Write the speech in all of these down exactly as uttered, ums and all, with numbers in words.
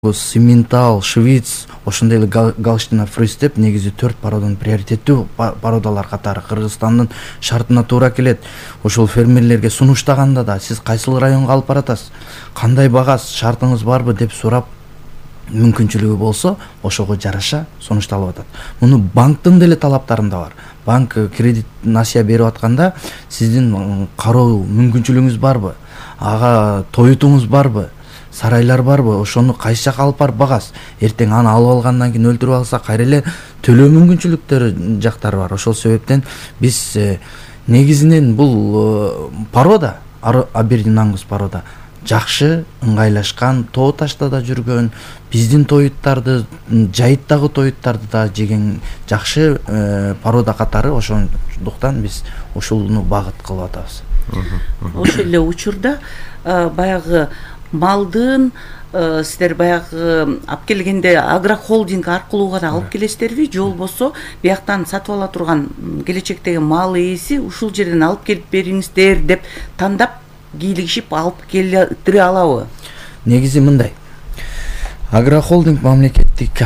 Симментал, Швиц, ошондой эле Галштина Фрис деп негизи төрт породаны приоритеттүү породалар катары Кыргызстандын шартына туура келет. Ошол фермерлерге сунуштаганда да сиз кайсыл районго алып баратасыз, кандай багасыз, шартыңыз барбы деп сурап, мүмкүнчүлүгү болсо ошого жараша сунушталып атат. Муну банктын деле талаптарында бар. Банк кредит насыя берип атканда сиздин кароо мүмкүнчүлүгүңүз барбы, ага тоютуңуз барбы, сарайлар барбы, ошону кайсы жака алып барып багасыз. Эртең аны алып алгандан кийин өлтүрүп алса кайра эле төлөө мүмкүнчүлүктөрү жактары бар. Ошол себептен биз негизинен бул порода, Абердин Ангус порода жакшы ыңгайлашкан, тоо ташта да жүргөн, биздин тоюттарды, жайыттагы тоюттарды да жеген жакшы порода катары. Ошондуктан биз ушуну багыт кылып атабыз. Ошол эле учурда баягы малдын сиздер баягы алып келгенде агрохолдинг аркылуу гана алып келесиздерби, же болбосо бияктан сатып ала турган келечектеги мал ээси ушул жерден алып келип бериңиздер деп тандап кийлигишип алып келтире алабы? Негизи мындай. Агрохолдинг мамлекеттик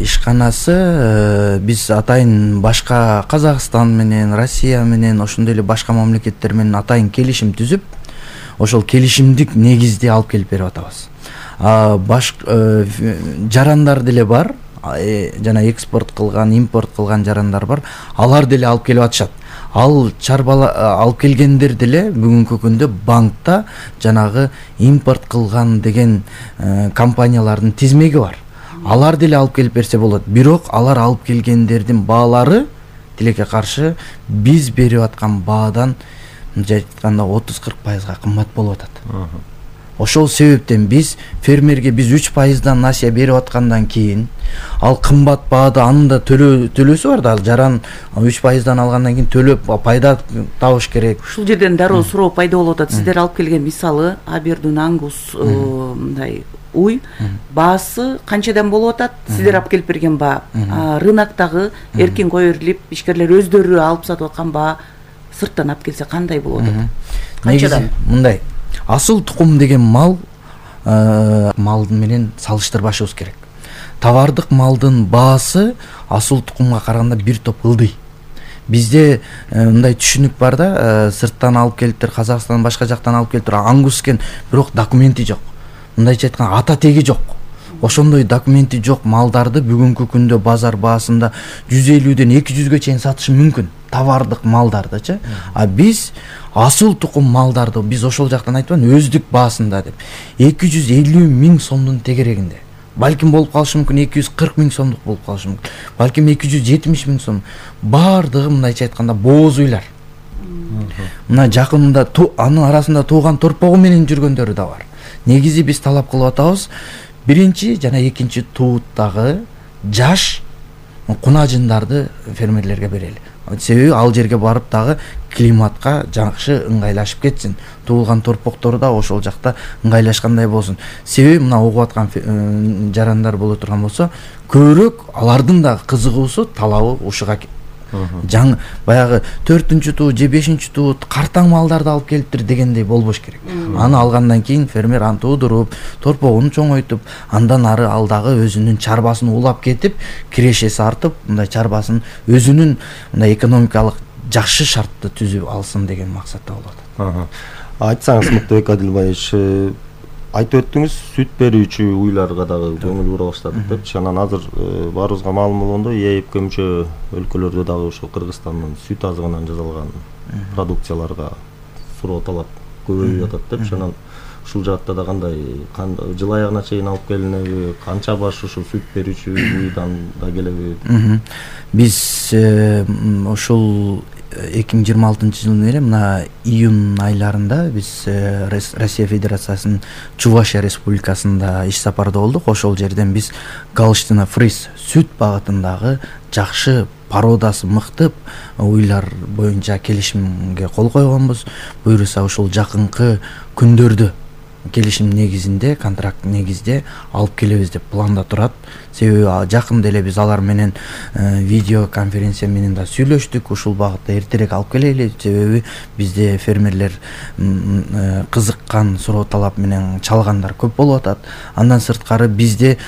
ишканасы биз атайын башка Казакстан менен, Россия менен, ошондой эле башка мамлекеттер менен атайын келишим түзүп, ошол келишимдик негизде алып келип берип атабыз. Баш жарандар деле бар, жана экспорт кылган, импорт кылган жарандар бар. Алар деле алып келип атышат. Ал чарбала алып келгендер деле бүгүнкү күндө банкта жанагы импорт кылган деген компаниялардын тизмеги бар. Алар деле алып келип берсе болот. Бирок алар алып келгендердин баалары тилекке каршы биз берип аткан баадан айтканда отуз кырк пайызга кымбат болуп атат. Ошол себептен биз фермерге биз үч пайыздан насыя берип аткандан кийин ал кымбат баада анын да төлөөсү бар да, ал жаран үч пайыздан алгандан кийин төлөп пайда табыш керек. Ушул жерден дароо суроо пайда болуп атат. Сиздер алып келген мисалы Абердин Ангус мындай уй баасы канчадан болуп атат? Сиздер алып келип берген баа, рыноктогу эркин кое берилип ишкерлер өздөрү алып сатып аткан баа сырттан алып келсе кандай болуп атат? Канчадан? Мындай. Асыл тукум деген мал малдын менен салыштырбашыбыз керек. Товардык малдын баасы асыл тукумга караганда бир топ ылдый. Бизде мындай түшүнүк бар да, сырттан алып келиптир, Казакстандан башка жактан алып келиптир, ангус экен, бирок документи жок. Мындайча айтканда ата теги жок. Ошондой документи жок малдарды бүгүнкү күндө базар баасында жүз элүүдөн эки жүзгө чейин сатышы мүмкүн. Товардык малдардычы. А биз асыл тукум малдарды биз ошол жактан айтпан өздүк баасында деп эки жүз элүү миң сомдун тегерегинде. Балким болуп калышы мүмкүн эки жүз кырк миң сомдук болуп калышы мүмкүн. Балким эки жүз жетимиш миң сом. Бардыгы мындайча айтканда бооз уйлар. Мына жакында анын арасында тууган торпогу менен жүргөндөрү да бар. Негизи биз талап кылып атабыз. Биринчи жана экинчи тууттагы жаш кунажындарды фермерлерге берели. Себеби ал жерге барып дагы климатка жакшы ыңгайлашып кетсин. Туулган торпоктору да ошол жакта ыңгайлашкандай болсун. Себеби мына угуп аткан жарандар боло турган болсо, көбүрөөк алардын да кызыгуусу, талабы ушуга. Жаңы баягы төртүнчү туу же бешинчи туу картаң малдарды алып келиптир дегендей болбош керек. Аны алгандан кийин фермер аны туудуруп, торпогун чоңойтуп, андан ары ал дагы өзүнүн чарбасын улап кетип, кирешеси артып, мындай чарбасын өзүнүн мындай экономикалык жакшы шартты түзүп алсын деген максатта болот. Айтсаңыз Муктубек Адилбаевич, айтып өттүңүз, сүт берүүчү уйларга дагы көңүл бура баштадык депчи. Анан азыр баарыбызга маалым болгондой, ЕЭПке мүчө өлкөлөрдө дагы ошо Кыргызстандын сүт азыгынан жасалган продукцияларга суроо талап көбөйүп атат депчи. Анан ушул жаатта да кандай, жыл аягына чейин алып келинеби, канча баш ушул сүт берүүчү уйдан да келеби? Биз ушул эки миң жыйырма алтынчы жылдын эле мына июнь айларында биз Россия Федерациясынын Чувашия Республикасында иш сапарда болдук. Ошол жерден биз Галштина Фрис сүт багытындагы жакшы породасы мыкты уйлар боюнча келишимге кол койгонбуз. Буюрса ушул жакынкы күндөрдө келишим негизинде, контракт негизде алып келебиз деп планда турат. Себеби жакында эле биз алар менен видео конференция менен да сүйлөштүк. Ушул багытта эртерээк алып келели, себеби бизде фермерлер кызыккан суроо талап менен чалгандар көп болуп атат. Андан сырткары бизде